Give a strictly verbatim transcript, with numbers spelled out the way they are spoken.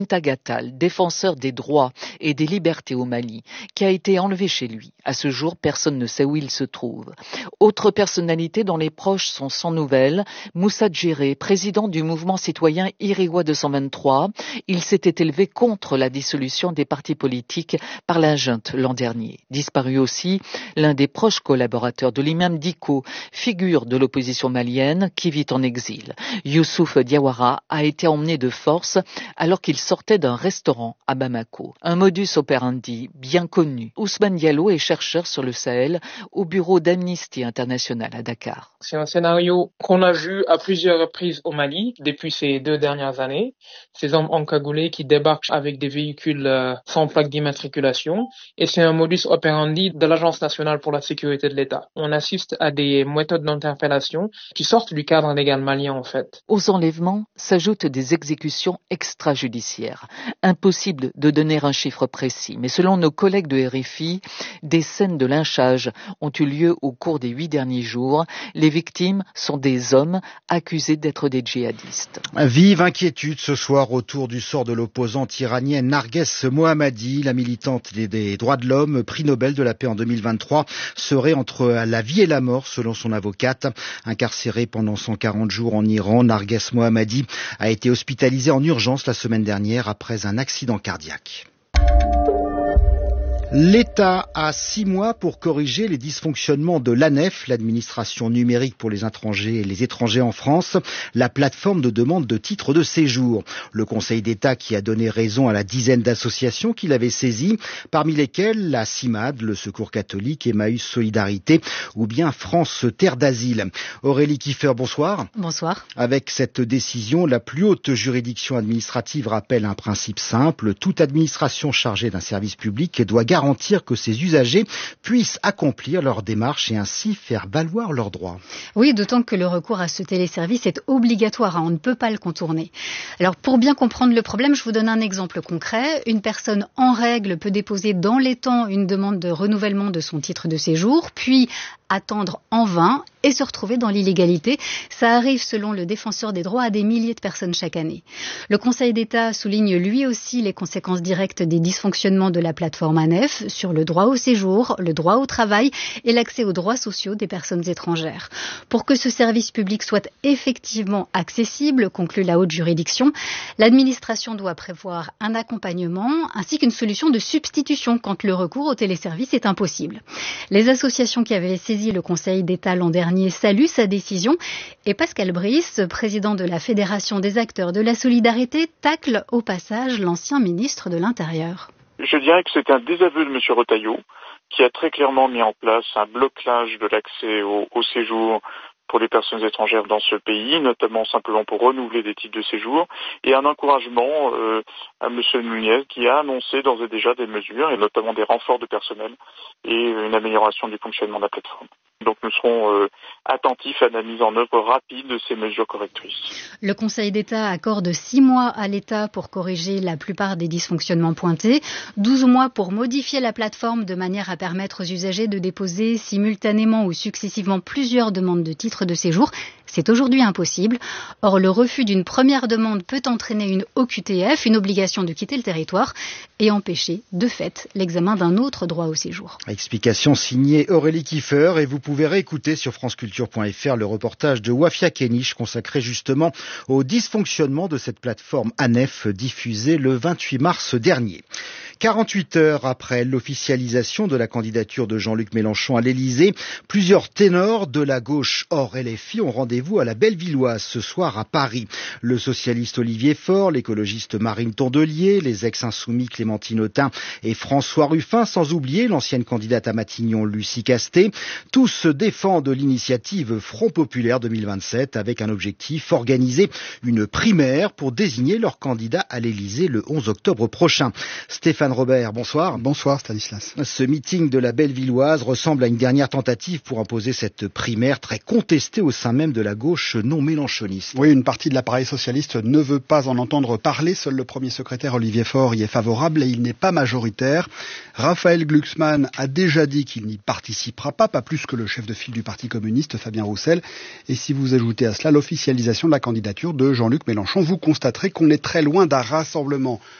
Tagatal, défenseur des droits et des libertés au Mali, qui a été enlevé chez lui. À ce jour, personne ne sait où il se trouve. Autre personnalité dont les proches sont sans nouvelles, Moussa Djéré, président du mouvement citoyen Iriwa deux cent vingt-trois. Il s'était élevé contre la dissolution des partis politiques par la junte l'an dernier. Disparu aussi, l'un des proches collaborateurs de l'imam Diko, figure de l'opposition malienne qui vit en exil. Youssouf Diawara a été emmené de force alors qu'il sortait d'un restaurant à Bamako. Un modus operandi bien connu. Ousmane Diallo est chercheur sur le Sahel au bureau d'Amnesty International à Dakar. C'est un scénario qu'on a vu à plusieurs reprises au Mali depuis ces deux dernières années. Ces hommes encagoulés qui débarquent avec des véhicules euh, sans plaque d'immatriculation. Et c'est un modus operandi de l'Agence nationale pour la sécurité de l'État. On assiste à des méthodes d'interpellation qui sortent du cadre légal malien en fait. Aux enlèvements s'ajoutent des exécutions extrajudiciaires. Impossible de donner un chiffre précis, mais selon nos collègues de R F I, des scènes de lynchage ont eu lieu au cours des huit derniers jours. Les victimes sont des hommes accusés d'être des djihadistes. Vive inquiétude ce soir autour du sort de l'opposante iranienne Narges Mohammadi, la militante des droits de l'homme, prix Nobel de la paix en deux mille vingt-trois, serait entre la vie et la mort selon son avocate. Incarcérée pendant cent quarante jours en Iran, Narges Mohammadi a été hospitalisée en urgence la semaine dernière après un accident cardiaque. L'État a six mois pour corriger les dysfonctionnements de l'A N E F, l'administration numérique pour les étrangers et les étrangers en France, la plateforme de demande de titres de séjour. Le Conseil d'État qui a donné raison à la dizaine d'associations qu'il avait saisies, parmi lesquelles la CIMAD, le Secours catholique, Emmaüs Solidarité ou bien France Terre d'Asile. Aurélie Kiefer, bonsoir. Bonsoir. Avec cette décision, la plus haute juridiction administrative rappelle un principe simple. Toute administration chargée d'un service public doit garantir garantir que ses usagers puissent accomplir leurs démarches et ainsi faire valoir leurs droits. Oui, d'autant que le recours à ce téléservice est obligatoire, hein, on ne peut pas le contourner. Alors pour bien comprendre le problème, je vous donne un exemple concret. Une personne en règle peut déposer dans les temps une demande de renouvellement de son titre de séjour, puis attendre en vain et se retrouver dans l'illégalité. Ça arrive, selon le défenseur des droits, à des milliers de personnes chaque année. Le Conseil d'État souligne lui aussi les conséquences directes des dysfonctionnements de la plateforme A N E F sur le droit au séjour, le droit au travail et l'accès aux droits sociaux des personnes étrangères. Pour que ce service public soit effectivement accessible, conclut la haute juridiction, l'administration doit prévoir un accompagnement ainsi qu'une solution de substitution quand le recours au téléservice est impossible. Les associations qui avaient saisi le Conseil d'État l'an dernier saluent sa décision et Pascal Brice, président de la Fédération des acteurs de la solidarité, tacle au passage l'ancien ministre de l'Intérieur. Je dirais que c'est un désaveu de M. Retailleau qui a très clairement mis en place un blocage de l'accès au, au séjour pour les personnes étrangères dans ce pays, notamment simplement pour renouveler des titres de séjour, et un encouragement euh, à M. Nunez qui a annoncé d'ores et déjà des mesures, et notamment des renforts de personnel et une amélioration du fonctionnement de la plateforme. Donc nous serons euh, attentifs à la mise en œuvre rapide de ces mesures correctrices. Le Conseil d'État accorde six mois à l'État pour corriger la plupart des dysfonctionnements pointés, douze mois pour modifier la plateforme de manière à permettre aux usagers de déposer simultanément ou successivement plusieurs demandes de titres de séjour. C'est aujourd'hui impossible. Or, le refus d'une première demande peut entraîner une O Q T F, une obligation de quitter le territoire, et empêcher, de fait, l'examen d'un autre droit au séjour. Explication signée Aurélie Kiefer, et vous pouvez réécouter sur franceculture point f r le reportage de Wafia Kenich consacré justement au dysfonctionnement de cette plateforme A N E F diffusée le vingt-huit mars dernier. quarante-huit heures après l'officialisation de la candidature de Jean-Luc Mélenchon à l'Élysée, plusieurs ténors de la gauche hors L F I ont rendez-vous à la Bellevilloise ce soir à Paris. Le socialiste Olivier Faure, l'écologiste Marine Tondelier, les ex-insoumis Clémentine Autain et François Ruffin, sans oublier l'ancienne candidate à Matignon Lucie Castet. Tous défendent l'initiative Front Populaire deux mille vingt-sept avec un objectif, organiser une primaire pour désigner leur candidat à l'Élysée le onze octobre prochain. Stéphane Stéphane Robert, bonsoir. Bonsoir Stanislas. Ce meeting de la Bellevilloise ressemble à une dernière tentative pour imposer cette primaire très contestée au sein même de la gauche non mélenchoniste. Oui, une partie de l'appareil socialiste ne veut pas en entendre parler. Seul le premier secrétaire Olivier Faure y est favorable et il n'est pas majoritaire. Raphaël Glucksmann a déjà dit qu'il n'y participera pas, pas plus que le chef de file du Parti communiste Fabien Roussel. Et si vous ajoutez à cela l'officialisation de la candidature de Jean-Luc Mélenchon, vous constaterez qu'on est très loin d'un rassemblement